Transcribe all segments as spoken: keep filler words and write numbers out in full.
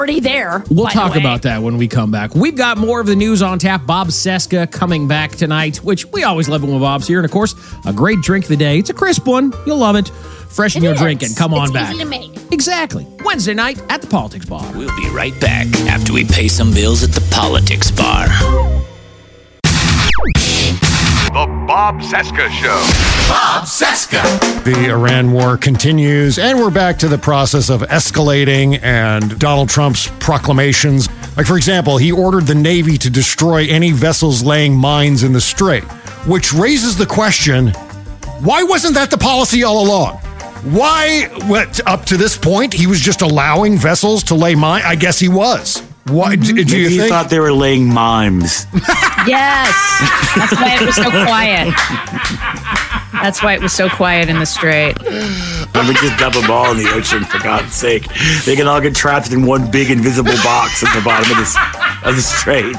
already there. We'll talk about that when we come back. We've got more of the news on tap. Bob Cesca coming back tonight, which we always love it when Bob's here. And, of course, a great drink of the day. It's a crisp one. You'll love it. Freshen your drink and come on it's back. Easy to make. Exactly. Wednesday night at the Politics Bar. We'll be right back after we pay some bills at the Politics Bar. The Bob Cesca Show. Bob Cesca. The Iran war continues, and we're back to the process of escalating and Donald Trump's proclamations. Like, for example, he ordered the Navy to destroy any vessels laying mines in the Strait, which raises the question, why wasn't that the policy all along? Why, what, up to this point, he was just allowing vessels to lay mines? I guess he was. Why, do, do Maybe you he think? thought they were laying mimes. Yes. That's why it was so quiet. That's why it was so quiet in the Strait. Let me just dump them all in the ocean, for God's sake. They can all get trapped in one big invisible box at the bottom of, this, of the Strait.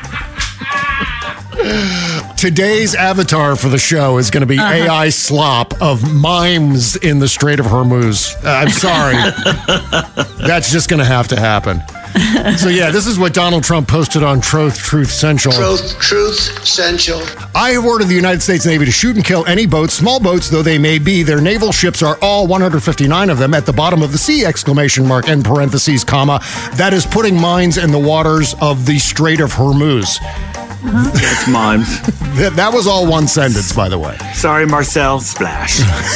Today's avatar for the show is going to be uh-huh. A I slop of mimes in the Strait of Hormuz. Uh, I'm sorry. That's just going to have to happen. So, yeah, this is what Donald Trump posted on Truth, Truth Central. Truth, Truth Central. I have ordered the United States Navy to shoot and kill any boats, small boats though they may be. Their naval ships are all one hundred fifty-nine of them at the bottom of the sea, exclamation mark, in parentheses, comma. That is putting mines in the waters of the Strait of Hormuz. Uh-huh. That's mimes. that, that was all one sentence, by the way. Sorry, Marcel. Splash.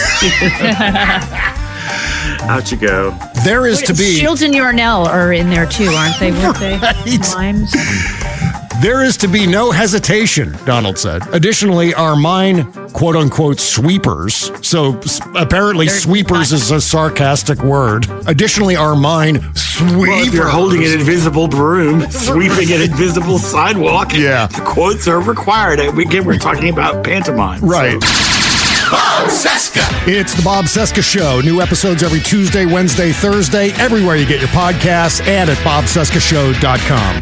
Out you go. There is Wait, to be... Shields and Yarnell are in there too, aren't they? Weren't they? Mimes. There is to be no hesitation, Donald said. Additionally, our mine, quote-unquote, sweepers, so apparently They're sweepers not- is a sarcastic word. Additionally, our mine sweepers. Well, if you're holding an invisible broom, sweeping an invisible sidewalk, yeah. the quotes are required. Again, we're talking about pantomime. Right. So. Bob Cesca. It's the Bob Cesca Show. New episodes every Tuesday, Wednesday, Thursday, everywhere you get your podcasts, and at bob cesca show dot com.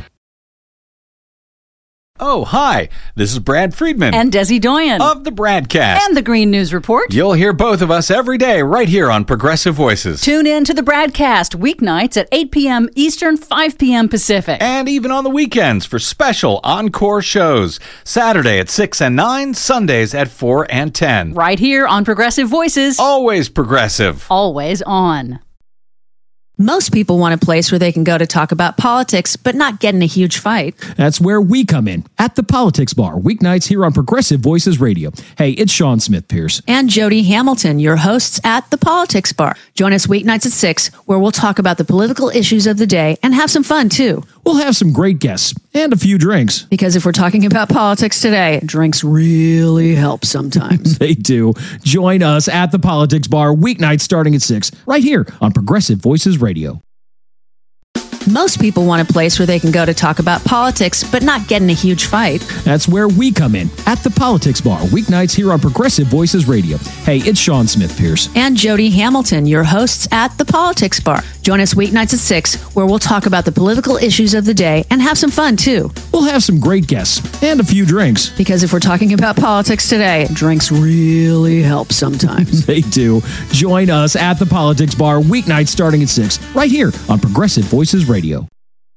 Oh, hi. This is Brad Friedman. And Desi Doyen. Of the Bradcast. And the Green News Report. You'll hear both of us every day right here on Progressive Voices. Tune in to the Bradcast weeknights at eight p.m. Eastern, five p.m. Pacific. And even on the weekends for special encore shows. Saturday at six and nine, Sundays at four and ten. Right here on Progressive Voices. Always progressive. Always on. Most people want a place where they can go to talk about politics, but not get in a huge fight. That's where we come in, at the Politics Bar, weeknights here on Progressive Voices Radio. Hey, it's Sean Smith Pierce. And Jody Hamilton, your hosts at the Politics Bar. Join us weeknights at six, where we'll talk about the political issues of the day and have some fun, too. We'll have some great guests and a few drinks. Because if we're talking about politics today, drinks really help sometimes. They do. Join us at the Politics Bar, weeknights starting at six, right here on Progressive Voices Radio. Most people want a place where they can go to talk about politics, but not get in a huge fight. That's where we come in, at the Politics Bar, weeknights here on Progressive Voices Radio. Hey, it's Sean Smith Pierce. And Jody Hamilton, your hosts at the Politics Bar. Join us weeknights at six, where we'll talk about the political issues of the day and have some fun, too. We'll have some great guests and a few drinks. Because if we're talking about politics today, drinks really help sometimes. They do. Join us at the Politics Bar, weeknights starting at six, right here on Progressive Voices Radio. Radio.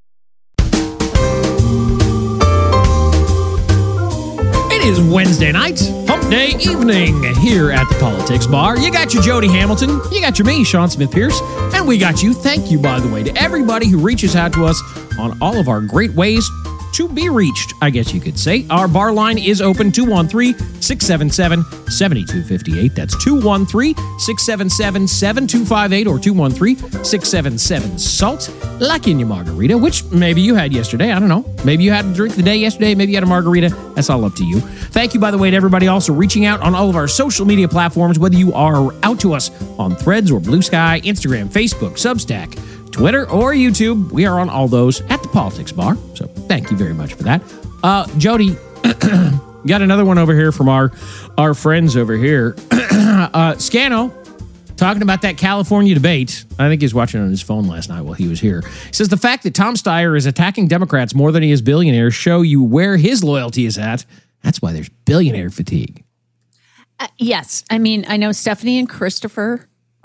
It is Wednesday night, hump day evening here at the Politics Bar. You got your Jody Hamilton, you got your me, Sean Smith Pierce, and we got you. Thank you, by the way, to everybody who reaches out to us on all of our great ways to be reached, I guess you could say. Our bar line is open, two one three, six seven seven, seven two five eight. That's two one three, six seven seven, seven two five eight or two one three, six seven seven, SALT, like in your margarita, which maybe you had yesterday. I don't know. Maybe you had a drink the day yesterday. Maybe you had a margarita. That's all up to you. Thank you, by the way, to everybody also reaching out on all of our social media platforms, whether you are out to us on Threads or Blue Sky, Instagram, Facebook, Substack, Twitter, or YouTube. We are on all those at the Politics Bar. So thank you very much for that. Uh, Jody, got another one over here from our, our friends over here. uh, Scano, talking about that California debate. I think he was watching on his phone last night while he was here. He says the fact that Tom Steyer is attacking Democrats more than he is billionaires show you where his loyalty is at. That's why there's billionaire fatigue. Uh, yes. I mean, I know Stephanie and Christopher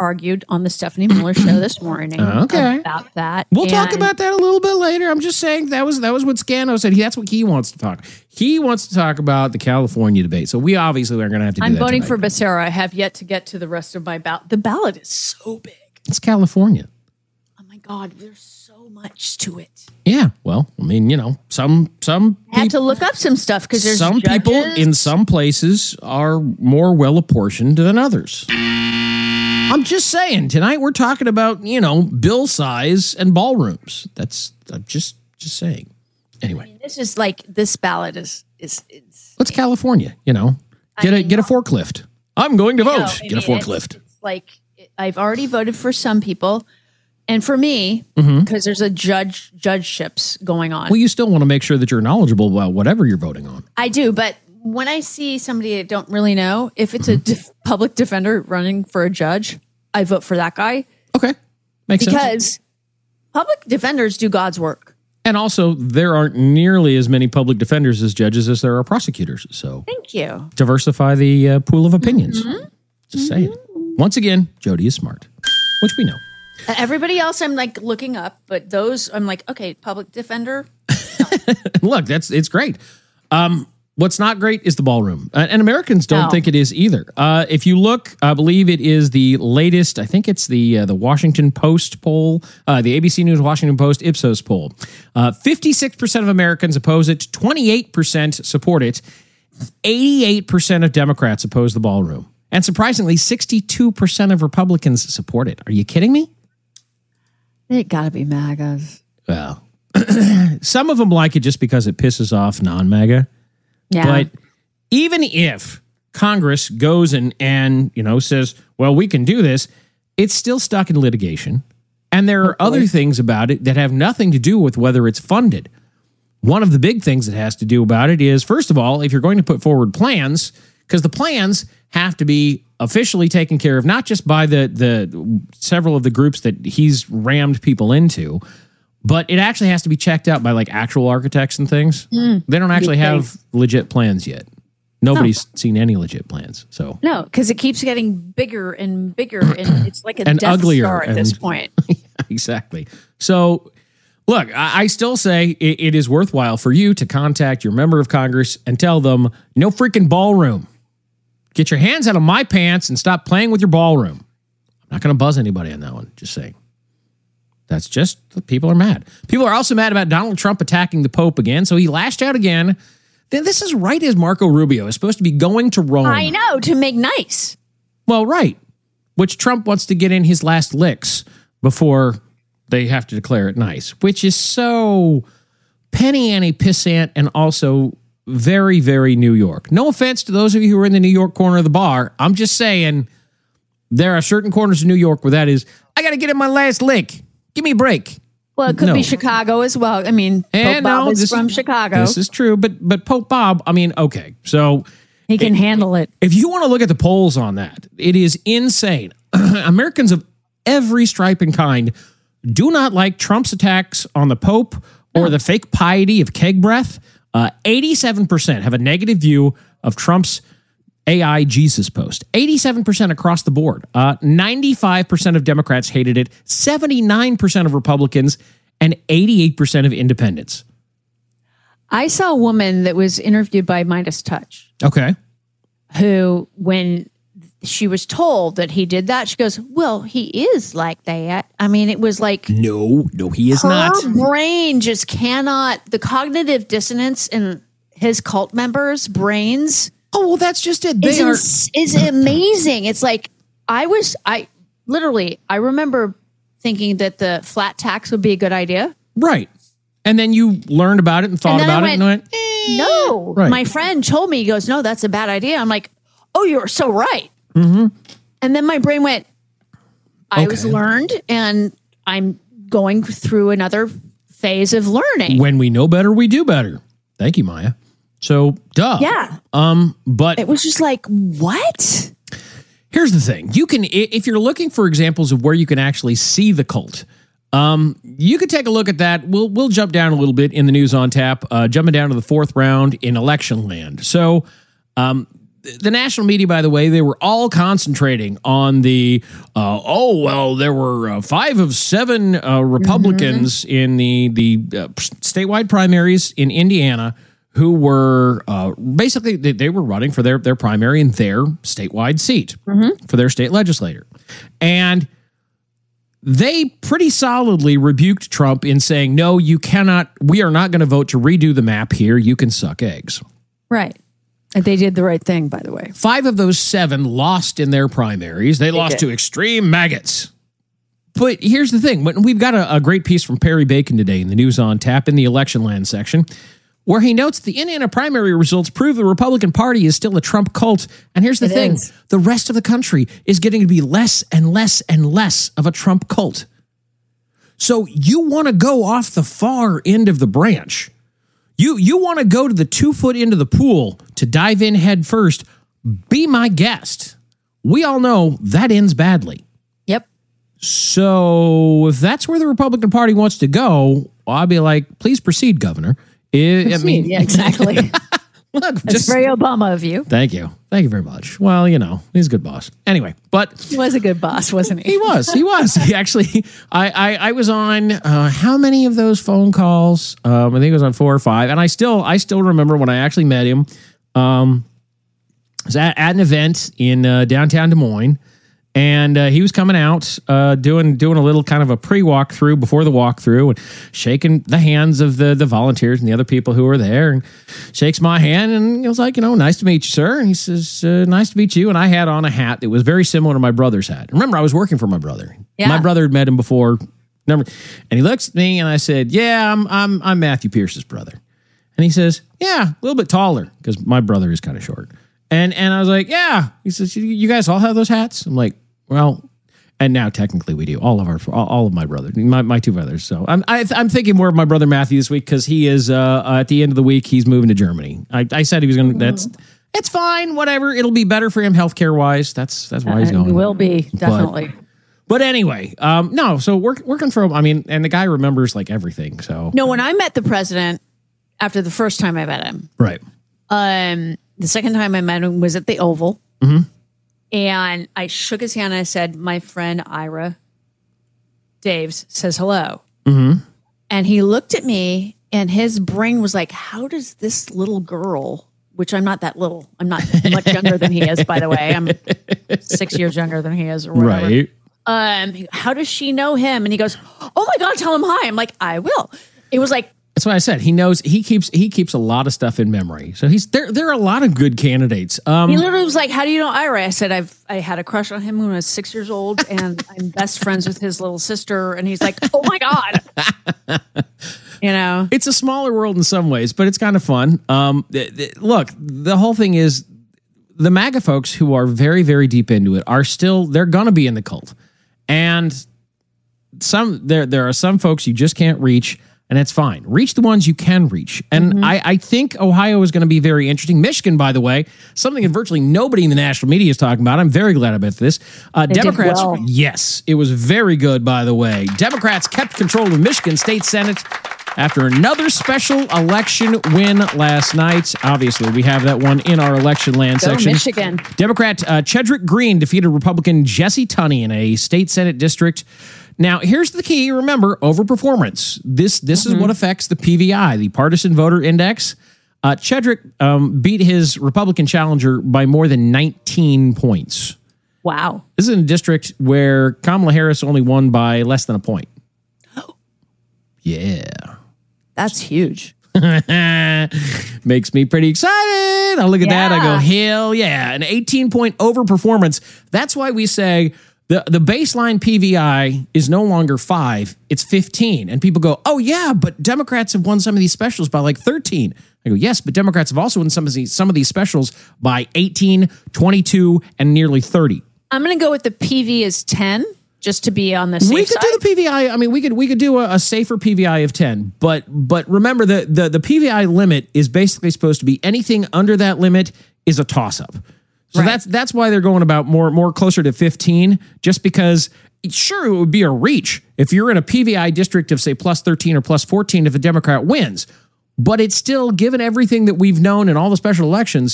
argued on the Stephanie Miller show this morning Okay. about that. We'll talk And about that a little bit later. I'm just saying that was that was what Scano said. He, that's what he wants to talk. He wants to talk about the California debate. So we obviously are going to have to do I'm that voting tonight. for Becerra. I have yet to get to the rest of my ballot. The ballot is so big. It's California. Oh my God, there's so much to it. Yeah. Well, I mean, you know, some some I had peop- to look up some stuff because there's some judges. people in some places are more well apportioned than others. I'm just saying. Tonight we're talking about, you know, bill size and ballrooms. That's I'm just just saying. Anyway, This is like this ballot is is it's what's California? You know, get a get a forklift. I'm going to vote. No, I get a mean, forklift. It's, it's like I've already voted for some people, and for me, because Mm-hmm. there's a judge judgeships going on. Well, you still want to make sure that you're knowledgeable about whatever you're voting on. I do, but when I see somebody I don't really know, if it's a Mm-hmm. def- public defender running for a judge, I vote for that guy Okay, makes sense. because public defenders do God's work. And also, there aren't nearly as many public defenders as judges as there are prosecutors. So Thank you. diversify the uh, pool of opinions. Mm-hmm. Just saying. Once again, Jody is smart, which we know. Uh, Everybody else, I'm like looking up, but those I'm like, okay, public defender. Look, that's it's great. Um, what's not great is the ballroom, uh, and Americans don't No. think it is either. Uh, if you look, I believe it is the latest. I think it's the uh, the Washington Post poll, uh, the A B C News Washington Post Ipsos poll. Fifty-six percent of Americans oppose it. Twenty-eight percent support it. Eighty-eight percent of Democrats oppose the ballroom, and surprisingly, sixty-two percent of Republicans support it. Are you kidding me? It got to be MAGAs. Well, some of them like it just because it pisses off non-MAGA. Yeah. But even if Congress goes and, and, you know, says, well, we can do this, it's still stuck in litigation. And there are other things about it that have nothing to do with whether it's funded. One of the big things that has to do about it is, first of all, if you're going to put forward plans, because the plans have to be officially taken care of, not just by the the several of the groups that he's rammed people into, but it actually has to be checked out by like actual architects and things. Mm. They don't actually Big have thing. legit plans yet. Nobody's seen any legit plans. So No, because it keeps getting bigger and bigger, and it's like a And Death uglier Star at this and- point. exactly. So look, I, I still say it, it is worthwhile for you to contact your member of Congress and tell them no freaking ballroom. Get your hands out of my pants and stop playing with your ballroom. I'm not going to buzz anybody on that one. Just saying. That's just, people are mad. People are also mad about Donald Trump attacking the Pope again. So he lashed out again. Then this is right as Marco Rubio is supposed to be going to Rome. I know, to make nice. Well, right. Which Trump wants to get in his last licks before they have to declare it nice, which is so penny ante pissant and also very, very New York. No offense to those of you who are in the New York corner of the bar. I'm just saying there are certain corners of New York where that is, I got to get in my last lick. Give me a break. Well, it could No. be Chicago as well. I mean, Pope And Bob no, is this from Chicago. This is true, but but Pope Bob, I mean, okay. So he can handle it. if you want to look at the polls on that, it is insane. Americans of every stripe and kind do not like Trump's attacks on the Pope or the fake piety of keg breath. Uh, eighty-seven percent have a negative view of Trump's A I Jesus post. eighty-seven percent across the board. Uh, ninety-five percent of Democrats hated it. seventy-nine percent of Republicans and eighty-eight percent of independents. I saw a woman that was interviewed by Midas Touch Okay. who, when she was told that he did that, she goes, well, he is like that. I mean, it was like No, no, he is her not. brain just cannot, the cognitive dissonance in his cult members' brains Oh, well, that's just it. is, They are. ins- is amazing. It's like, I was, I literally, I remember thinking that the flat tax would be a good idea. Right. And then you learned about it and thought And then I about it and went, went, eh. No, Right. my friend told me, he goes, no, that's a bad idea. I'm like, oh, you're so right. Mm-hmm. And then my brain went, I was Okay. learned and I'm going through another phase of learning. When we know better, we do better. Thank you, Maya. So, duh. Yeah. Um, but It was just like, what? here's the thing. You can, i- if you're looking for examples of where you can actually see the cult, um, you could take a look at that. We'll we'll jump down a little bit in the news on tap, uh, jumping down to the fourth round in election land. So, um, the national media, by the way, they were all concentrating on the, uh, oh, well, there were uh, five of seven uh, Republicans mm-hmm. in the, the uh, statewide primaries in Indiana who were uh, basically, they, they were running for their, their primary in their statewide seat mm-hmm. for their state legislator. And they pretty solidly rebuked Trump in saying, no, you cannot, we are not going to vote to redo the map here. You can suck eggs. Right. And they did the right thing, by the way. Five of those seven lost in their primaries. They, they lost did. to extreme maggots. But here's the thing. We've got a, a great piece from Perry Bacon today in the News on Tap in the Election Land section, where he notes the Indiana primary results prove the Republican Party is still a Trump cult. And here's the it thing. Is. The rest of the country is getting to be less and less and less of a Trump cult. So you want to go off the far end of the branch. You, you want to go to the two foot into the pool to dive in head first. Be my guest. We all know that ends badly. Yep. So if that's where the Republican Party wants to go, I'll be like, please proceed, Governor. It, I mean, yeah, exactly. Look, That's just, very Obama of you. Thank you. Thank you very much. Well, you know, he's a good boss. Anyway, but he was a good boss, wasn't he? He was. He was. He actually, I, I, I was on uh, how many of those phone calls? Um, I think it was on four or five. And I still, I still remember when I actually met him. Um, I was at, at an event in uh, downtown Des Moines. And uh, he was coming out, uh, doing doing a little kind of a pre-walkthrough before the walkthrough, and shaking the hands of the the volunteers and the other people who were there, and shakes my hand, and he was like, you know, nice to meet you, sir. And he says, uh, nice to meet you. And I had on a hat that was very similar to my brother's hat. Remember, I was working for my brother. Yeah. My brother had met him before. Remember, and he looks at me, and I said, yeah, I'm I'm I'm Matthew Pierce's brother. And he says, yeah, a little bit taller, because my brother is kind of short. And and I was like, yeah. He says, you guys all have those hats? I'm like, well, and now technically we do. All of our, all, all of my brothers, my, my two brothers. So I'm I, I'm thinking more of my brother Matthew this week because he is uh, uh, at the end of the week he's moving to Germany. I, I said he was going to. That's it's fine. Whatever. It'll be better for him healthcare wise. That's that's why he's going. It will be definitely. But, but anyway, um, no. So we're working from. I mean, and the guy remembers like everything. So no, when I met the president after the first time I met him, right. Um, the second time I met him was at the Oval. Mm-hmm. And I shook his hand and I said, my friend Ira Daves says hello. Mm-hmm. And he looked at me and his brain was like, how does this little girl, which I'm not that little, I'm not much younger than he is, by the way. I'm six years younger than he is or whatever. Right. Um, how does she know him? And he goes, oh my God, tell him hi. I'm like, I will. It was like, that's what I said. He knows he keeps he keeps a lot of stuff in memory. So he's there. There are a lot of good candidates. Um, he literally was like, "How do you know Ira?" I said, "I've I had a crush on him when I was six years old, and I'm best friends with his little sister." And he's like, "Oh my God!" You know, it's a smaller world in some ways, but it's kind of fun. Um, th- th- look, the whole thing is the MAGA folks who are very very deep into it are still they're going to be in the cult, and some there there are some folks you just can't reach. And it's fine. Reach the ones you can reach. And mm-hmm. I, I think Ohio is going to be very interesting. Michigan, by the way, something that virtually nobody in the national media is talking about. I'm very glad about this. Uh, Democrats, well. yes, it was very good, by the way. Democrats kept control of the Michigan State Senate after another special election win last night. Obviously, we have that one in our election land Go section. Michigan. Democrat uh, Chedrick Green defeated Republican Jesse Tunney in a state Senate district. Now, here's the key. Remember, overperformance. This this mm-hmm. is what affects the P V I, the Partisan Voter Index. Uh, Chedrick um, beat his Republican challenger by more than nineteen points. Wow. This is in a district where Kamala Harris only won by less than a point. Yeah. That's huge. Makes me pretty excited. I look at yeah. that. I go, hell yeah. An eighteen-point overperformance. That's why we say... The the baseline P V I is no longer five, it's fifteen. And people go, oh, yeah, but Democrats have won some of these specials by like thirteen. I go, yes, but Democrats have also won some of these, some of these specials by eighteen, twenty-two, and nearly thirty. I'm going to go with the P V is ten, just to be on the safe side. We could side. do the P V I. I mean, we could we could do a, a safer P V I of ten. But but remember, the, the, the P V I limit is basically supposed to be anything under that limit is a toss-up. So right. that's that's why they're going about more more closer to fifteen, just because sure it would be a reach if you're in a P V I district of say plus thirteen or plus fourteen if a Democrat wins, but it's still given everything that we've known in all the special elections,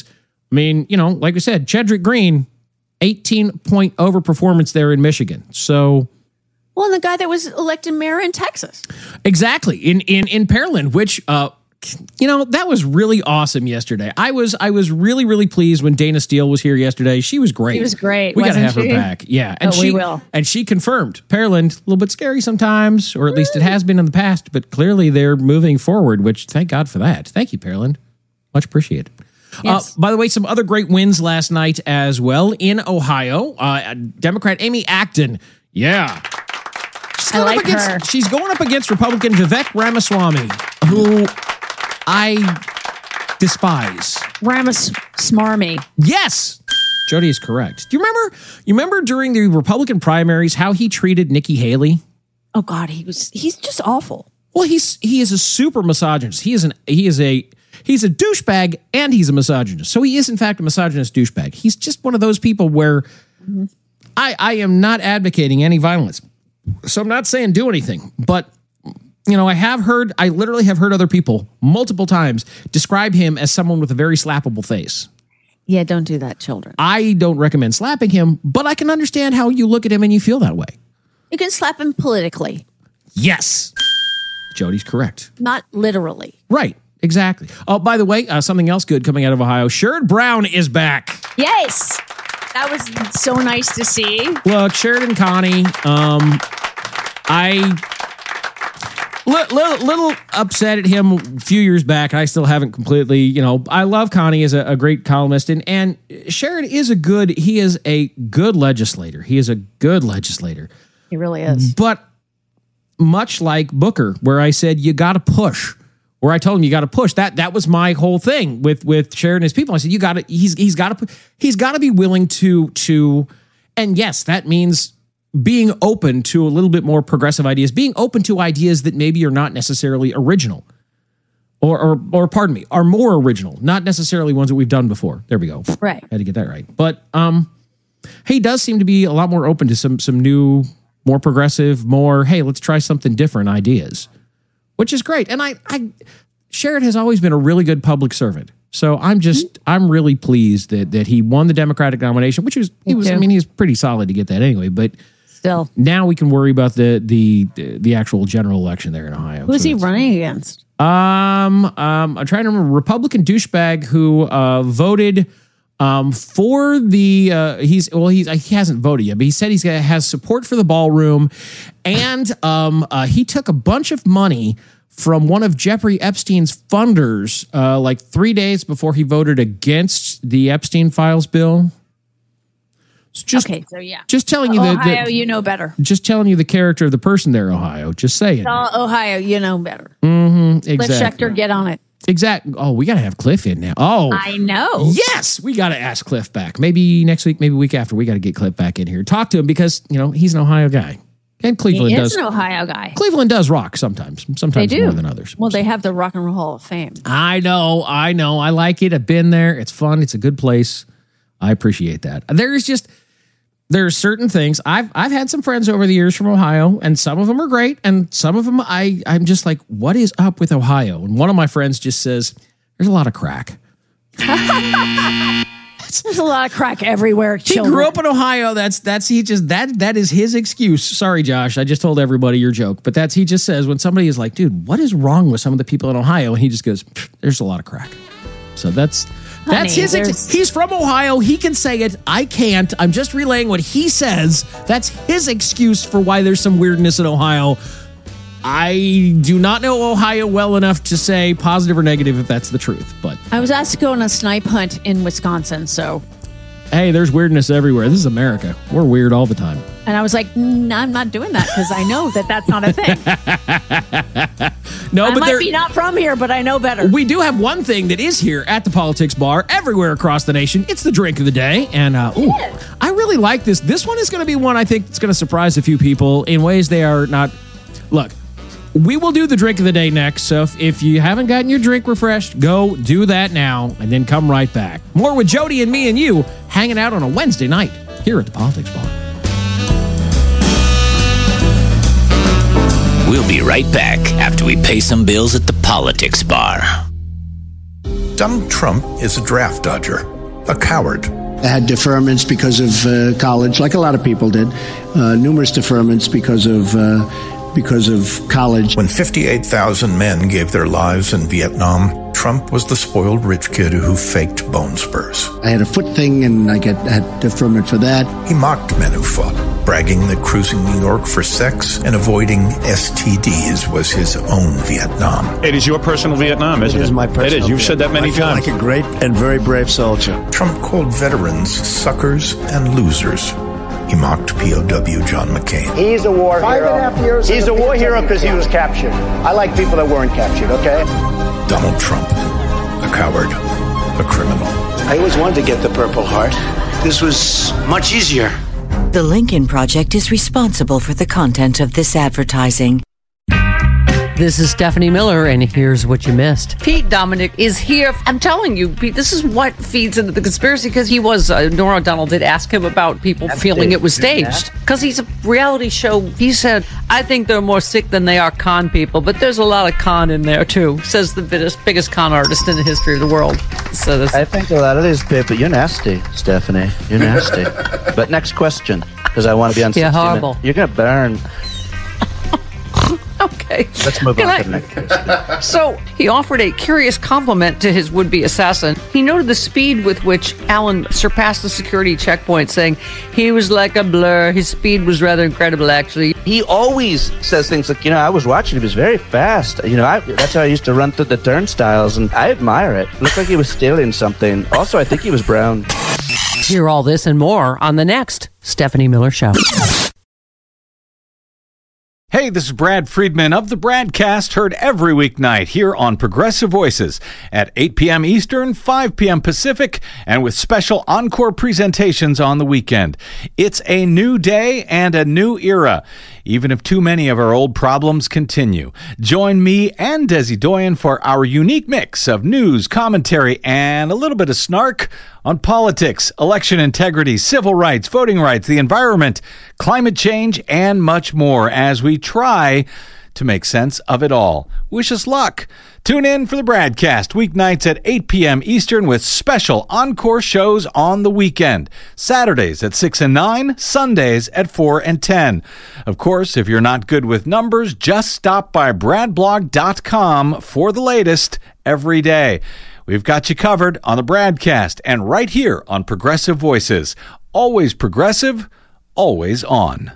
I mean, you know, like I said, Chedrick Green, eighteen-point overperformance there in Michigan. So... Well, and the guy that was elected mayor in Texas. Exactly. In in in Pearland, which uh you know, that was really awesome yesterday. I was I was really, really pleased when Dana Steele was here yesterday. She was great. She was great. We gotta have she? her back. Yeah. And oh, she we will. And she confirmed Pearland, a little bit scary sometimes, or at least it has been in the past, but clearly they're moving forward, which thank God for that. Thank you, Pearland. Much appreciated. Yes. Uh, by the way, some other great wins last night as well in Ohio. Uh, Democrat Amy Acton. Yeah. She's I like against, her. She's going up against Republican Vivek Ramaswamy, who I despise. Ramas Smarmy. Yes, Jody is correct. Do you remember? You remember during the Republican primaries how he treated Nikki Haley? Oh God, he was. He's just awful. Well, he's he is a super misogynist. He is an he is a he's a douchebag and he's a misogynist. So he is in fact a misogynist douchebag. He's just one of those people where mm-hmm. I I am not advocating any violence. So I'm not saying do anything, but, you know, I have heard, I literally have heard other people multiple times describe him as someone with a very slappable face. Yeah, don't do that, children. I don't recommend slapping him, but I can understand how you look at him and you feel that way. You can slap him politically. Yes. Jody's correct. Not literally. Right. Exactly. Oh, by the way, uh, something else good coming out of Ohio. Sherrod Brown is back. Yes. That was so nice to see. Look, Sheridan Connie, um, I li- li- little upset at him a few years back. I still haven't completely, you know, I love Connie as a, a great columnist, and and Sheridan is a good. He is a good legislator. He is a good legislator. He really is. But much like Booker, where I said you got to push. Where I told him you got to push. That that was my whole thing with with Sheridan and his people. I said you got to. He's he's got to. He's got to be willing to to. And yes, that means being open to a little bit more progressive ideas. Being open to ideas that maybe are not necessarily original, or or or pardon me, are more original, not necessarily ones that we've done before. There we go. Right. Had to get that right. But um, he does seem to be a lot more open to some some new, more progressive, more hey, let's try something different ideas. Which is great. And I, I, Sherrod has always been a really good public servant. So I'm just, mm-hmm. I'm really pleased that that he won the Democratic nomination, which was, he was, I mean, he was pretty solid to get that anyway. But still, now we can worry about the the the actual general election there in Ohio. Who's so he running against? Um, um, I'm trying to remember. Republican douchebag who uh, voted um, for the. Uh, he's well, he's he hasn't voted yet, but he said he's got, has support for the ballroom, and um, uh, he took a bunch of money from one of Jeffrey Epstein's funders, uh, like three days before he voted against the Epstein Files bill. So just, okay, so yeah, just telling you Ohio, that Ohio, you know better. Just telling you the character of the person there, Ohio. Just saying. Uh, Ohio, you know better. Mm-hmm, exactly. Cliff Schechter, get on it. Exactly. Oh, we got to have Cliff in now. Oh, I know. Yes, we got to ask Cliff back. Maybe next week, maybe week after. We got to get Cliff back in here, talk to him because you know he's an Ohio guy. And Cleveland he does. He is an Ohio guy. Cleveland does rock sometimes. Sometimes they do. more than others. Well, they have the Rock and Roll Hall of Fame. I know. I know. I like it. I've been there. It's fun. It's a good place. I appreciate that. There's just there's certain things. I've I've had some friends over the years from Ohio, and some of them are great, and some of them I I'm just like, what is up with Ohio? And one of my friends just says, "There's a lot of crack." There's a lot of crack everywhere. He children. grew up in Ohio. That's that's he just that that is his excuse. Sorry, Josh. I just told everybody your joke, but that's he just says when somebody is like, "Dude, what is wrong with some of the people in Ohio?" And he just goes, "There's a lot of crack." So that's Honey, that's his. Ex- he's from Ohio. He can say it. I can't. I'm just relaying what he says. That's his excuse for why there's some weirdness in Ohio. I do not know Ohio well enough to say positive or negative if that's the truth, but I was asked to go on a snipe hunt in Wisconsin, so hey, there's weirdness everywhere. This is America. We're weird all the time. And I was like, mm, I'm not doing that because I know that that's not a thing. no, I but might there, be not from here, but I know better. We do have one thing that is here at the Politics Bar everywhere across the nation. It's the drink of the day. And uh, ooh, I really like this. This one is going to be one I think that's going to surprise a few people in ways they are not. Look. We will do the drink of the day next, so if, if you haven't gotten your drink refreshed, go do that now, and then come right back. More with Jody and me and you hanging out on a Wednesday night here at the Politics Bar. We'll be right back after we pay some bills at the Politics Bar. Donald Trump is a draft dodger. a coward. I had deferments because of uh, college, like a lot of people did. Uh, numerous deferments because of uh, because of college. When fifty-eight thousand men gave their lives in Vietnam, Trump was the spoiled rich kid who faked bone spurs. I had a foot thing, and I get had deferment for that. He mocked men who fought, bragging that cruising New York for sex and avoiding S T Ds was his own Vietnam. It is your personal Vietnam, isn't it? It is my personal It is. You've Vietnam. said that many I feel times. like a great and very brave soldier. Trump called veterans suckers and losers. He mocked P O W John McCain. He's a war Five hero. and a half years He's in a the war P O W hero because he was captured. I like people that weren't captured, okay? Donald Trump, a coward, a criminal. I always wanted to get the Purple Heart. This was much easier. The Lincoln Project is responsible for the content of this advertising. This is Stephanie Miller, and here's what you missed. Pete Dominic is here. I'm telling you, Pete, this is what feeds into the conspiracy, because he was, uh, Norah O'Donnell did ask him about people That's feeling it was staged. Because he's a reality show. He said, I think they're more sick than they are con people, but there's a lot of con in there, too, says the biggest, biggest con artist in the history of the world. So this- I think a lot of these people, you're nasty, Stephanie. You're nasty. But next question, because I want to be on You're horrible. You're going to burn. Okay. Let's move Can on I- to the next question. So he offered a curious compliment to his would-be assassin. He noted the speed with which Allen surpassed the security checkpoint, saying he was like a blur. His speed was rather incredible, actually. He always says things like, you know, I was watching, he was very fast. You know, I, that's how I used to run through the turnstiles, and I admire it. Looked like he was stealing something. Also, I think he was brown. Hear all this and more on the next Stephanie Miller Show. Hey, this is Brad Friedman of the Bradcast, heard every weeknight here on Progressive Voices at eight p.m. Eastern, five p.m. Pacific, and with special encore presentations on the weekend. It's a new day and a new era, even if too many of our old problems continue. Join me and Desi Doyen for our unique mix of news, commentary, and a little bit of snark on politics, election integrity, civil rights, voting rights, the environment, climate change, and much more as we try to make sense of it all. Wish us luck. Tune in for the Bradcast weeknights at eight p.m. Eastern with special encore shows on the weekend. Saturdays at six and nine, Sundays at four and ten. Of course, if you're not good with numbers, just stop by brad blog dot com for the latest every day. We've got you covered on the Bradcast and right here on Progressive Voices. Always progressive, always on.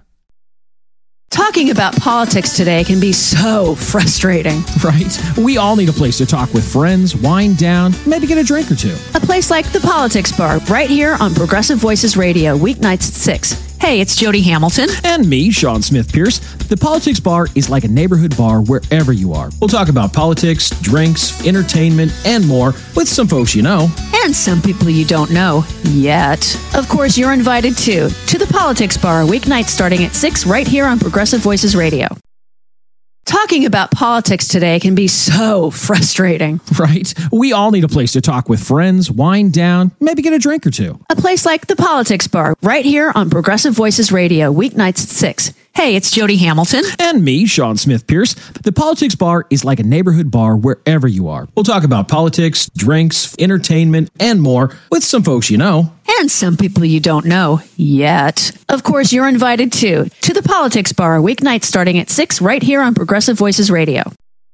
Talking about politics today can be so frustrating. Right? We all need a place to talk with friends, wind down, maybe get a drink or two. A place like the Politics Bar, right here on Progressive Voices Radio, weeknights at six. Hey, it's Jody Hamilton. And me, Sean Smith Pierce. The Politics Bar is like a neighborhood bar wherever you are. We'll talk about politics, drinks, entertainment, and more with some folks you know. And some people you don't know yet. Of course, you're invited too to the Politics Bar, weeknights starting at six, right here on Progressive Voices Radio. Talking about politics today can be so frustrating. Right? We all need a place to talk with friends, wind down, maybe get a drink or two. A place like the Politics Bar, right here on Progressive Voices Radio, weeknights at six. Hey, it's Jody Hamilton. And me, Sean Smith Pierce. The Politics Bar is like a neighborhood bar wherever you are. We'll talk about politics, drinks, entertainment, and more with some folks you know. And some people you don't know yet. Of course, you're invited too to the Politics Bar, weeknights starting at six, right here on Progressive Voices Radio.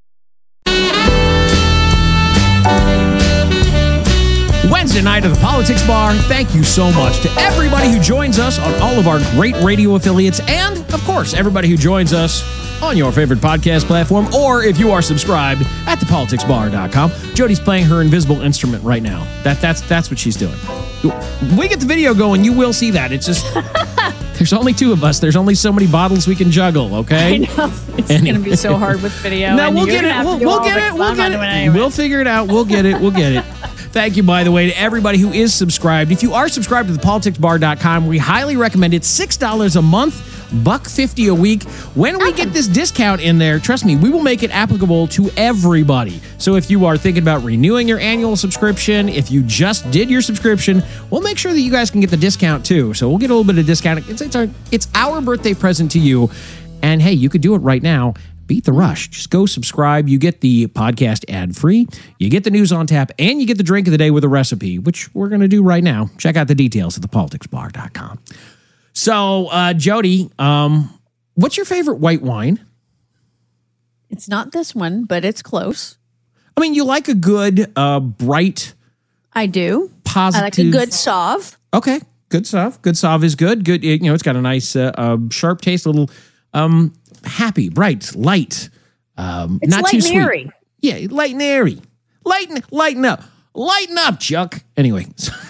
Wednesday night of the Politics Bar. Thank you so much to everybody who joins us on all of our great radio affiliates, and of course, everybody who joins us on your favorite podcast platform, or if you are subscribed at the politics bar dot com. Jody's playing her invisible instrument right now. That that's that's what she's doing. We get the video going, you will see that. It's just there's only two of us. There's only so many bottles we can juggle. Okay. I know it's Anyway. going to be so hard with video. No, and we'll you're get gonna it. have to We'll, do we'll all get of it. We'll I'm get not it. doing anyway. We'll figure it out. We'll get it. We'll get it. Thank you, by the way, to everybody who is subscribed. If you are subscribed to the politics bar dot com, we highly recommend it. six dollars a month, buck fifty a week. When we get this discount in there, trust me, we will make it applicable to everybody. So if you are thinking about renewing your annual subscription, if you just did your subscription, we'll make sure that you guys can get the discount too. So we'll get a little bit of discount. It's, it's, our, it's our birthday present to you. And hey, you could do it right now. Beat the rush. Just go subscribe. You get the podcast ad-free. You get the news on tap, and you get the drink of the day with a recipe, which we're going to do right now. Check out the details at the politics bar dot com. So, uh, Jody, um, what's your favorite white wine? It's not this one, but it's close. I mean, you like a good, uh, bright... I do. Positive. I like a good Sauv. Okay, good Sauv. Good Sauv is good. Good, you know, it's got a nice, uh, uh, sharp taste, a little um, happy, bright, light. Um, it's not light too and sweet. airy. Yeah, light and airy. Lighten, lighten up. Lighten up, Chuck. Anyway.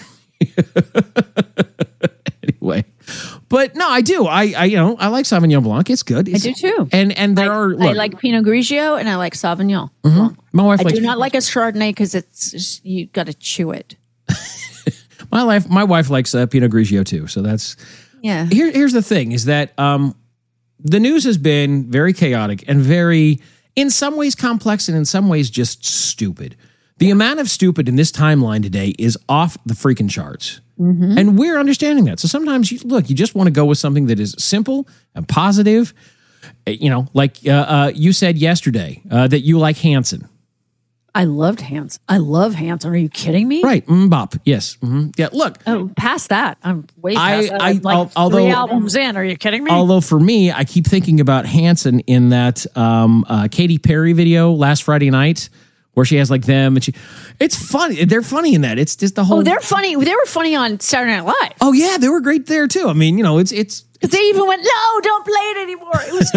anyway. But no, I do. I, I, you know, I like Sauvignon Blanc. It's good. It's, I do too. And and there I, are. Look, I like Pinot Grigio and I like Sauvignon. Mm-hmm. My wife I likes. do not like a Chardonnay because it's just, you got to chew it. my life. My wife likes uh, Pinot Grigio too. So that's. Yeah. Here, here's the thing: is that um, the news has been very chaotic and very, in some ways, complex and in some ways just stupid. The amount of stupid in this timeline today is off the freaking charts. Mm-hmm. And we're understanding that. So sometimes, you look, you just want to go with something that is simple and positive. You know, like uh, uh, you said yesterday uh, that you like Hanson. I loved Hanson. I love Hanson. Are you kidding me? Right. Mm-bop. Yes. Mm-hmm. Yeah. Look. Oh, past that. I'm way I, past that. I, I'm like al- although, three albums in. Are you kidding me? Although for me, I keep thinking about Hanson in that um, uh, Katy Perry video last Friday night, where she has like them and she, it's funny. They're funny in that. It's just the whole. Oh, they're funny. They were funny on Saturday Night Live. Oh yeah, they were great there too. I mean, you know, it's it's. Because they even went, no, don't play it anymore.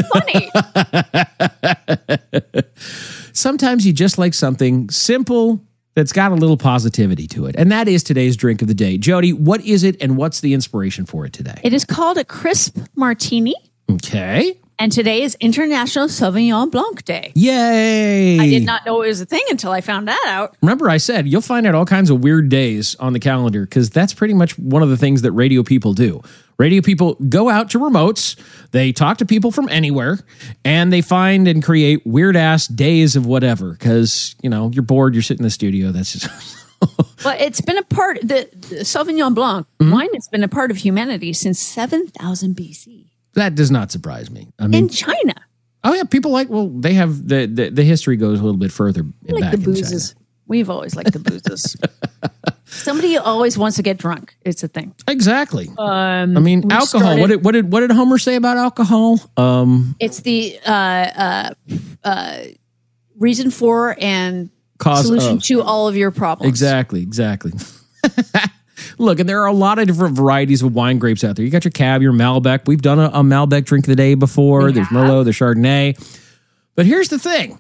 It was funny. Sometimes you just like something simple that's got a little positivity to it, and that is today's drink of the day. Jody, what is it, and what's the inspiration for it today? It is called a crisp martini. Okay. And today is International Sauvignon Blanc Day. Yay! I did not know it was a thing until I found that out. Remember, I said you'll find out all kinds of weird days on the calendar because that's pretty much one of the things that radio people do. Radio people go out to remotes, they talk to people from anywhere, and they find and create weird-ass days of whatever because, you know, you're bored, you're sitting in the studio, that's just... Well, it's been a part, the, the Sauvignon Blanc Mm-hmm. wine has been a part of humanity since seven thousand B C. That does not surprise me. I mean, In China. Oh yeah, people like. Well, they have the the, the history goes a little bit further We like back the in boozes. China. We've always liked the boozes. Somebody always wants to get drunk. It's a thing. Exactly. Um, I mean, we alcohol. started- what did what did what did Homer say about alcohol? Um, It's the uh, uh, uh, reason for and Cause solution of. to all of your problems. exactly, exactly. Look, and there are a lot of different varieties of wine grapes out there. You got your Cab, your Malbec. We've done a, a Malbec drink of the day before. We There's have. Merlot, there's Chardonnay. But here's the thing.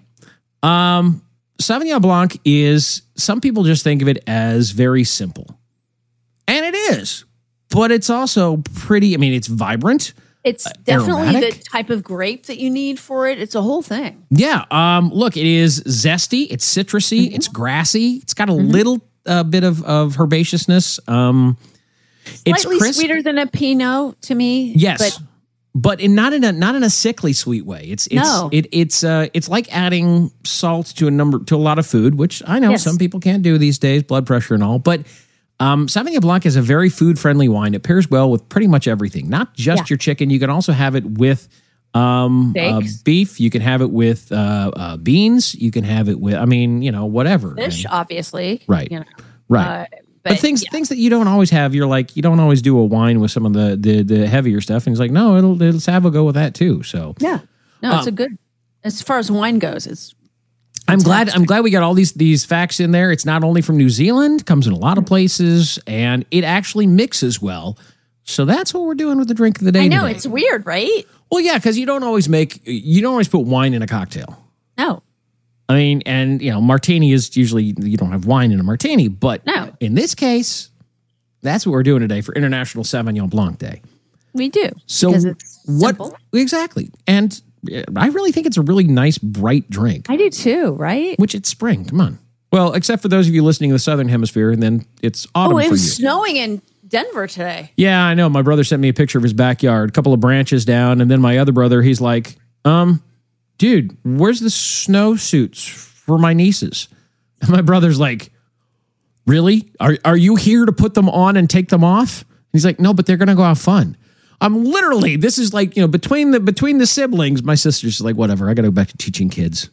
Um, Sauvignon Blanc is, some people just think of it as very simple. And it is. But it's also pretty, I mean, it's vibrant. It's definitely aromatic. the type of grape that you need for it. It's a whole thing. Yeah. Um, look, it is zesty. It's citrusy. Mm-hmm. It's grassy. It's got a little uh, bit of, of herbaceousness. Um, it's Slightly crisp. sweeter than a Pinot to me. Yes. But But in not in a not in a sickly sweet way. It's it's No. it, it's uh it's like adding salt to a number to a lot of food, which I know Yes. some people can't do these days, blood pressure and all. But um, Sauvignon Blanc is a very food friendly wine. It pairs well with pretty much everything, not just Yeah. your chicken. You can also have it with um uh, Steaks. beef. You can have it with uh, uh, beans. You can have it with I mean you know whatever. fish, And- obviously. Right. You know, right. uh, But, but things yeah. things that you don't always have, you're like you don't always do a wine with some of the the, the heavier stuff, and he's like, no, it'll it'll Sav will go with that too. So Yeah. No, it's Um, a good, as far as wine goes, it's I'm glad I'm glad we got all these these facts in there. It's not only from New Zealand, comes in a lot of places, and it actually mixes well. So that's what we're doing with the drink of the day I know, today. it's weird, right? Well, yeah, because you don't always make you don't always put wine in a cocktail. No. I mean, and you know, martini is usually you don't have wine in a martini, but No. in this case, that's what we're doing today for International Sauvignon Blanc Day. We do. So because it's what simple. exactly? And uh, I really think it's a really nice, bright drink. I do too, right? Which it's spring. Come on. Well, except for those of you listening in the Southern Hemisphere, and then it's autumn Oh, it for was you. snowing in Denver today. Yeah, I know. My brother sent me a picture of his backyard, a couple of branches down, and then my other brother, he's like, um, dude, where's the snowsuits for my nieces? And my brother's like, really? Are are you here to put them on and take them off? And he's like, no, but they're going to go have fun. I'm literally, this is like, you know, between the between the siblings, my sister's like, whatever, I got to go back to teaching kids.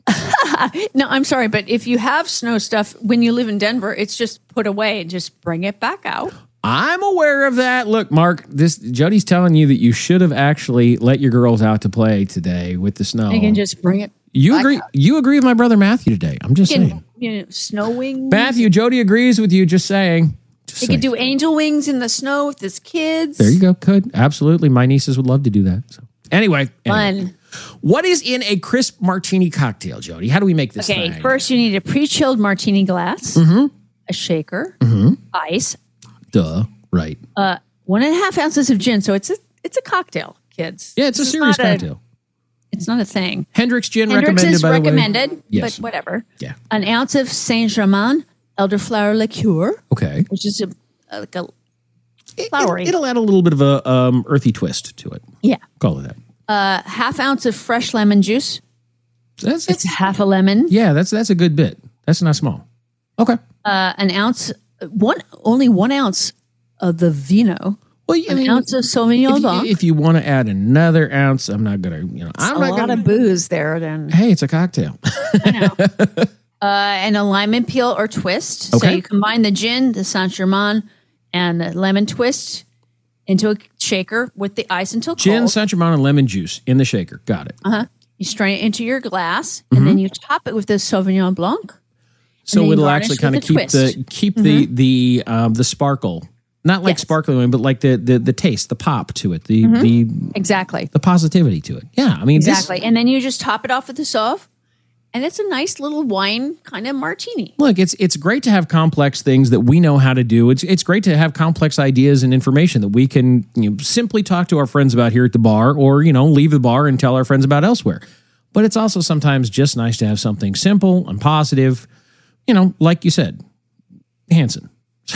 No, I'm sorry, but if you have snow stuff when you live in Denver, it's just put away and just bring it back out. I'm aware of that. Look, Mark, this Jody's telling you that you should have actually let your girls out to play today with the snow. You can just bring it. You agree? Out. You agree with my brother Matthew today? I'm just you can, saying. You know, snow wings. Matthew, Jody agrees with you. Just saying. Just you saying. could do angel wings in the snow with his kids. There you go. Could absolutely. My nieces would love to do that. So anyway, anyway. Fun. What is in a crisp martini cocktail, Jody? How do we make this? Okay, thing? First you need a pre-chilled martini glass, mm-hmm. a shaker, mm-hmm. ice. Duh. Right. Uh, one and a half ounces of gin. So it's a it's a cocktail, kids. Yeah, it's a It's serious not cocktail. A, it's not a thing. Hendrick's gin Hendrick's recommended. is by recommended, the way. Yes. but whatever. Yeah. An ounce of Saint Germain elderflower liqueur. Okay. Which is a, a like a flowery. It, it'll add a little bit of a um, earthy twist to it. Yeah. Call it that. Uh, half ounce of fresh lemon juice. That's, that's it's half a lemon. Yeah, that's that's a good bit. That's not small. Okay. Uh, an ounce, one only one ounce of the vino. Well, an I mean, ounce of Sauvignon if, Blanc. If you want to add another ounce, I'm not gonna. You know, I'm a not lot gonna, of booze there. Then hey, it's a cocktail. I know. uh, and a lemon peel or twist. Okay. So you combine the gin, the Saint Germain, and the lemon twist into a shaker with the ice until cold. Gin, Saint Germain, and lemon juice in the shaker. Got it. Uh huh. You strain it into your glass, and Mhm. then you top it with the Sauvignon Blanc. So then it'll garnish actually with kind a of keep twist. the keep the the um, the sparkle, not like Yes. sparkling wine, but like the the the taste, the pop to it, the Mhm. the Exactly. the positivity to it. Yeah, I mean this- Exactly. And then you just top it off with the Sauv, and it's a nice little wine kind of martini. Look, it's it's great to have complex things that we know how to do. It's it's great to have complex ideas and information that we can, you know, simply talk to our friends about here at the bar, or you know, leave the bar and tell our friends about elsewhere. But it's also sometimes just nice to have something simple and positive. You know, like you said, Hanson.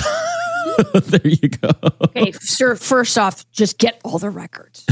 There you go. Okay, sir. First off, just get all the records.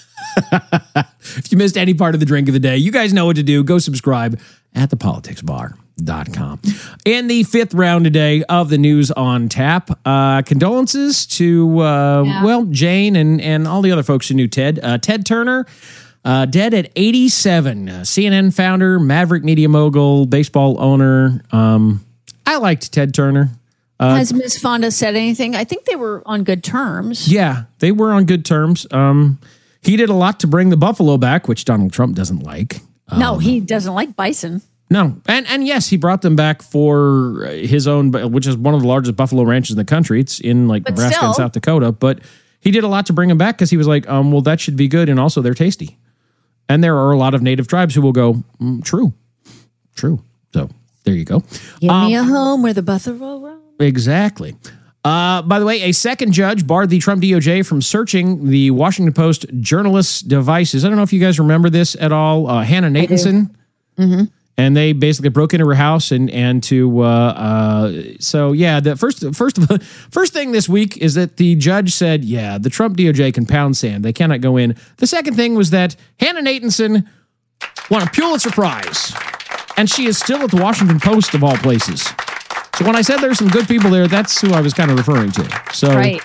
If you missed any part of the drink of the day, you guys know what to do. Go subscribe at the politics bar dot com. In the fifth round today of the news on tap, uh, condolences to, uh, Yeah. well, Jane and, and all the other folks who knew Ted. Uh, Ted Turner, uh, dead at eighty-seven. Uh, C N N founder, Maverick media mogul, baseball owner. Um, I liked Ted Turner. Uh, Has Miss Fonda said anything? I think they were on good terms. Yeah, they were on good terms. Um, he did a lot to bring the buffalo back, which Donald Trump doesn't like. No, he doesn't like bison. No, and and yes, he brought them back for his own, which is one of the largest buffalo ranches in the country. It's in like But Nebraska still. and South Dakota. But he did a lot to bring them back because he was like, um, well, that should be good, and also they're tasty. And there are a lot of native tribes who will go, mm, true, true. So there you go. Give Um, me a home where the buffalo roam. Exactly. Uh, by the way, a second judge barred the Trump D O J from searching the Washington Post journalists' devices. I don't know if you guys remember this at all. Uh, Hannah Nathanson. Mm-hmm. And they basically broke into her house and and to uh, uh, so yeah. The first first first thing this week is that the judge said, yeah, the Trump D O J can pound sand. They cannot go in. The second thing was that Hannah Nathanson won a Pulitzer Prize, and she is still at the Washington Post of all places. So when I said there's some good people there, that's who I was kind of referring to. So Right.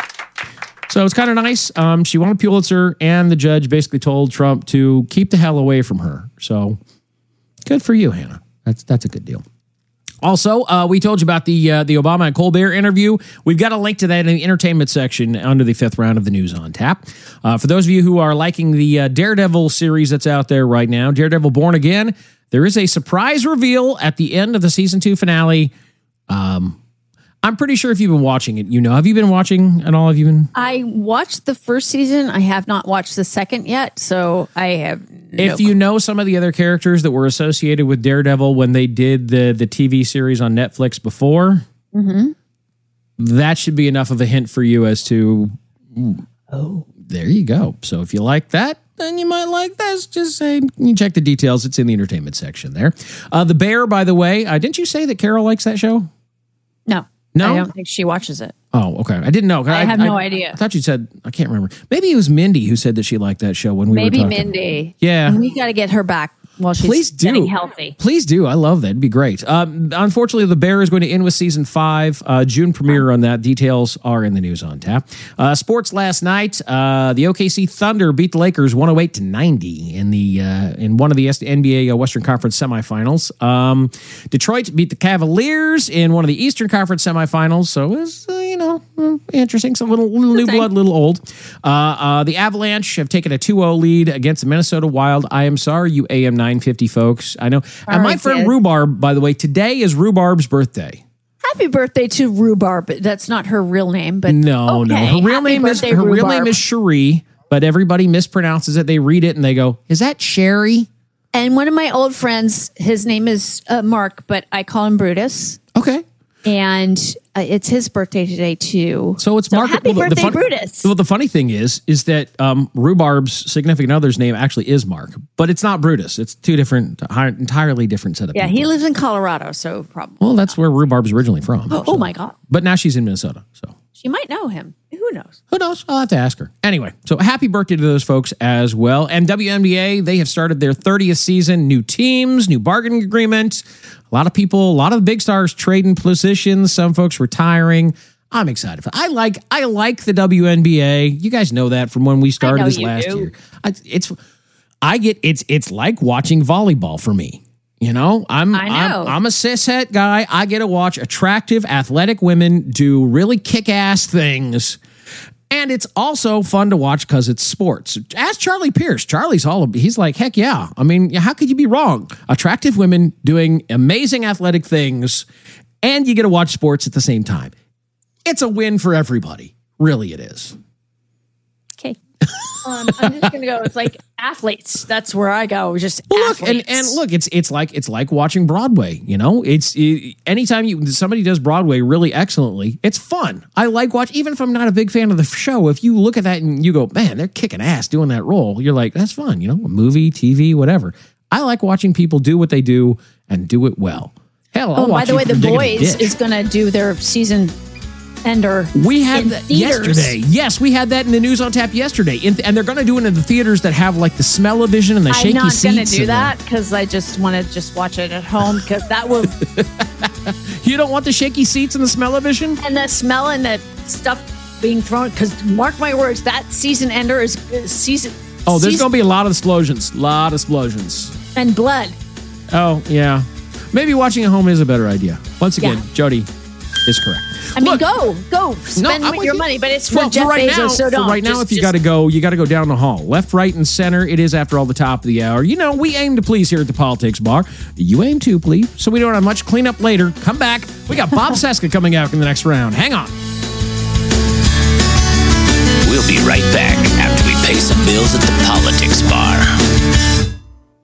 so it's kind of nice. Um, she won a Pulitzer, and the judge basically told Trump to keep the hell away from her. So. Good for you, Hannah. That's that's a good deal. Also, uh, we told you about the uh, the Obama and Colbert interview. We've got a link to that in the entertainment section under the fifth round of the news on tap. Uh, for those of you who are liking the uh, Daredevil series that's out there right now, Daredevil Born Again, there is a surprise reveal at the end of the season two finale. Um, I'm pretty sure if you've been watching it, you know. Have you been watching at all? Have you been? I watched the first season. I have not watched the second yet, so I have. No If you know some of the other characters that were associated with Daredevil when they did the the T V series on Netflix before, Mhm. that should be enough of a hint for you as to. Oh, there you go. So if you like that, then you might like this. Just say you check the details. It's in the entertainment section there. Uh, the Bear, by the way, uh, didn't you say that Carol likes that show? No, No? I don't think she watches it. Oh, okay. I didn't know. I have no idea. I thought you said, I can't remember. Maybe it was Mindy who said that she liked that show when we Maybe were talking. Mindy. Yeah. We got to get her back. while she's Please do. getting healthy. Please do. I love that. It'd be great. Um, unfortunately, The Bear is going to end with season five. Uh, June premiere on that. Details are in the news on tap. Uh, sports last night. Uh, the O K C Thunder beat the Lakers one oh eight to ninety in the uh, in one of the N B A Western Conference semifinals. Um, Detroit beat the Cavaliers in one of the Eastern Conference semifinals. So it was, uh, you know, interesting. Some little, little new blood, little old. Uh, uh, the Avalanche have taken a two oh lead against the Minnesota Wild. I am sorry, you A M nine fifty folks. I know. And my friend Rhubarb, by the way, today is Rhubarb's birthday. Happy birthday to Rhubarb. That's not her real name, but no, okay. no. Her real Happy name is birthday, her real Rhubarb. name is Cherie, but everybody mispronounces it. They read it and they go, "Is that Sherry?" And one of my old friends, his name is uh, Mark, but I call him Brutus. Okay. And uh, it's his birthday today too. So it's Mark. Happy well, the, birthday, the fun, Brutus! Well, the funny thing is, is that um, Rhubarb's significant other's name actually is Mark, but it's not Brutus. It's two different, entirely different set of Yeah, people. he lives in Colorado, so probably. Well, that's where Rhubarb's originally from. Oh, so. oh my God! But now she's in Minnesota, so. She might know him. Who knows? Who knows? I'll have to ask her. Anyway, so happy birthday to those folks as well. And W N B A, they have started their thirtieth season. New teams, new bargaining agreement. A lot of people, a lot of the big stars trading positions. Some folks retiring. I'm excited. I like I like the W N B A. You guys know that from when we started this last do. year. I, it's I get it's it's like watching volleyball for me. You know, I'm I know. I'm, I'm a cishet guy. I get to watch attractive, athletic women do really kick-ass things. And it's also fun to watch because it's sports. Ask Charlie Pierce. Charlie's all, he's like, heck yeah. I mean, how could you be wrong? Attractive women doing amazing athletic things, and you get to watch sports at the same time. It's a win for everybody. Really, it is. Okay. Um, I'm just gonna go. It's like athletes. That's where I go. Just well, look, athletes. and, and look, it's it's like it's like watching Broadway. You know, it's it, anytime you somebody does Broadway really excellently, it's fun. I like watch, even if I'm not a big fan of the show. If you look at that and you go, man, they're kicking ass doing that role, you're like, that's fun. You know, a movie, T V, whatever. I like watching people do what they do and do it well. Hell, I'll oh, watch by the you way, for The digging a Boys ditch. is gonna do their season ender. We had in that theaters. yesterday. Yes, we had that in the news on tap yesterday. In, and they're going to do it in the theaters that have like the smell-o-vision and the shaky I'm not seats. gonna do and that because I just want to just watch it at home because that will. The, you don't want the shaky seats and the smell-o-vision? And the smell and the stuff being thrown. Because mark my words, that season ender is, is season. Oh, there's season, going to be a lot of explosions. A lot of explosions. and blood. Oh, yeah. Maybe watching at home is a better idea. Once again, Yeah. Jody is correct. I mean, go, go, spend I'm with your you. money, but it's for Well, Jeff right Bezos, now, so for don't. right now, Just- if you just- got to go, you got to go down the hall. Left, right, and center. It is, after all, the top of the hour. You know, we aim to please here at the Politics Bar. You aim to, please. So we don't have much cleanup later. Come back. We got Bob Seska coming out in the next round. Hang on. We'll be right back after we pay some bills at the Politics Bar.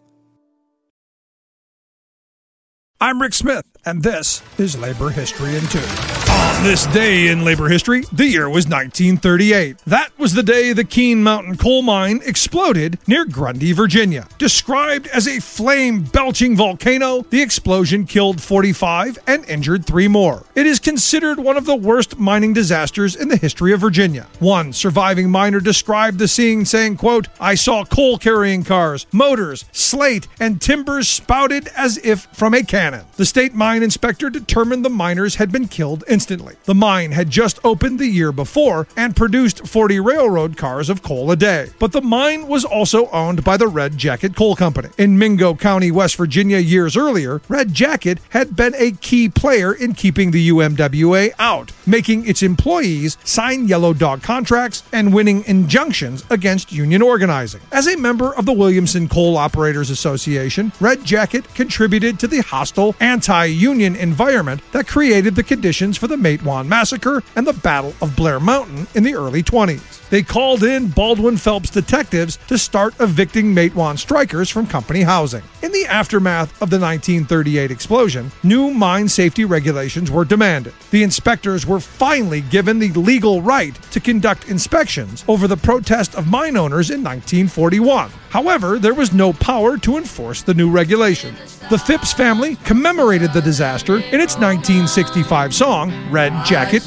I'm Rick Smith, and this is Labor History in Two. On this day in labor history, the year was nineteen thirty-eight. That was the day the Keene Mountain coal mine exploded near Grundy, Virginia. Described as a flame-belching volcano, the explosion killed forty-five and injured three more. It is considered one of the worst mining disasters in the history of Virginia. One surviving miner described the scene saying, quote, "I saw coal-carrying cars, motors, slate, and timbers spouted as if from a cannon. The state mine inspector determined the miners had been killed instantly. The mine had just opened the year before and produced forty railroad cars of coal a day. But the mine was also owned by the Red Jacket Coal Company. In Mingo County, West Virginia, years earlier, Red Jacket had been a key player in keeping the U M W A out, making its employees sign yellow dog contracts and winning injunctions against union organizing. As a member of the Williamson Coal Operators Association, Red Jacket contributed to the hostile anti-union environment that created the conditions for the Matewan Massacre and the Battle of Blair Mountain in the early twenties. They called in Baldwin Phelps detectives to start evicting Matewan strikers from company housing. In the aftermath of the nineteen thirty-eight explosion, new mine safety regulations were demanded. The inspectors were finally given the legal right to conduct inspections over the protest of mine owners in nineteen forty-one. However, there was no power to enforce the new regulations. The Phipps family commemorated the disaster in its nineteen sixty-five song, Red Jacket